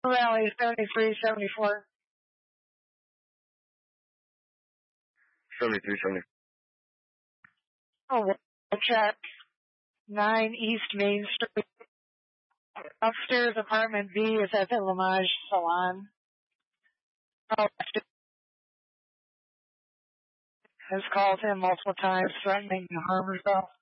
Valley 7374. 7374. Oh, check. 9 East Main Street. Upstairs apartment B is at the Lamage Salon. Oh, has called him multiple times threatening to harm herself.